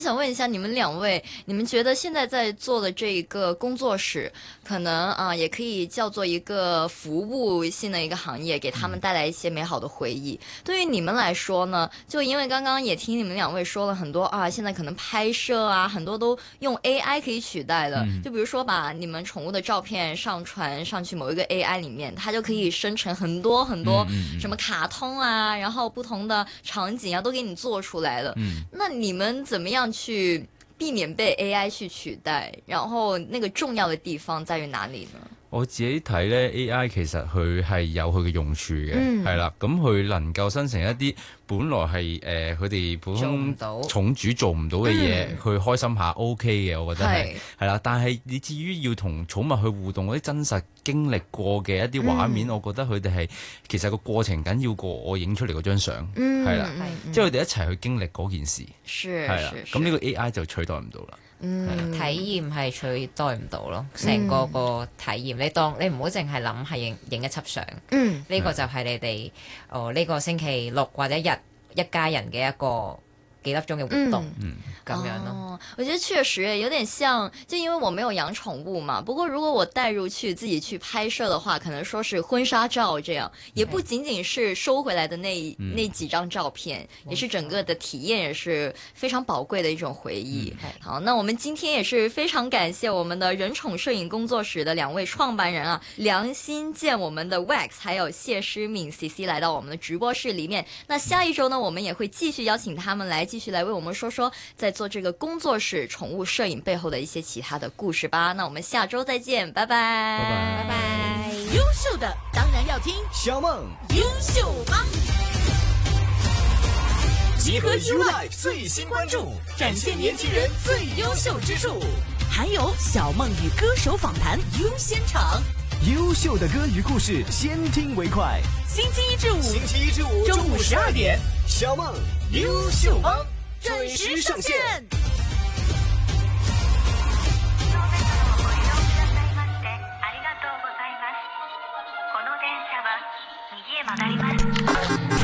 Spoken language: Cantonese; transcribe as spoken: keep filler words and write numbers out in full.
想问一下你们两位，你们觉得现在在做的这一个工作室，可能啊、呃、也可以叫做一个服务性的一个行业，给他们带来一些美好的回忆。嗯、对于你们来说呢，就因为刚刚也听你们两位说了很多啊，现在可能拍摄啊，很多都用 A I 可以取代的。嗯、就比如说把你们宠物的照片上传上去某一个 A I 里面，它就可以生成很多很多什么卡通啊，然后不同的场景啊，都给你做出来了。嗯、那你们怎么样去避免被 A I 去取代，然後那個重要嘅地方在於哪裡呢？ 我自己睇咧 A I 其實佢係有佢嘅用處嘅，係啦、嗯，咁佢能夠生成一啲本來係誒佢哋普通寵主做唔到嘅嘢，去、嗯、開心下 OK 嘅，我覺得係係啦。但係你至於要同寵物去互動嗰啲真實經歷過嘅一啲畫面，嗯、我覺得佢哋係其實個過程緊要過我影出嚟嗰張相，係啦，即係佢哋一齊去經歷嗰件事，係啦。咁呢個 A I 就取代唔到啦。 嗯，體驗係取代唔到咯，成個個體驗，你當你唔好淨係諗係影影一輯相，嗯，呢個就係你哋哦呢個星期六或者日一家人嘅一個幾粒鐘嘅活動，嗯，咁樣咯。 哦，我覺得確實有點像，就因為我沒有養寵物嘛。不過如果我帶入去自己去拍攝的話，可能說是婚紗照這樣，也不僅僅是收回來的那、嗯、那幾張照片，也是整個的體驗，也是非常寶貴的一種回憶。嗯、好，那我們今天也是非常感謝我們的人寵攝影工作室的兩位創辦人啊，梁新健，我們的 Wax， 還有謝詩敏 C C 來到我們的直播室裡面。那下一周呢，我們也會繼續邀請他們來繼續來為我們說說在做這個工作室寵物攝影背後的一些其他的故事吧。那我們下周再見，拜拜， 拜拜， 拜拜。 優秀的當然要聽小夢優秀幫，集合 U Life 最新關注，展現年輕人最優秀之處，還有小夢與歌手訪談優先場，優秀的歌與故事，先聽為快。星期一至五，星期一至五中午十二點，小夢優秀幫準時上線。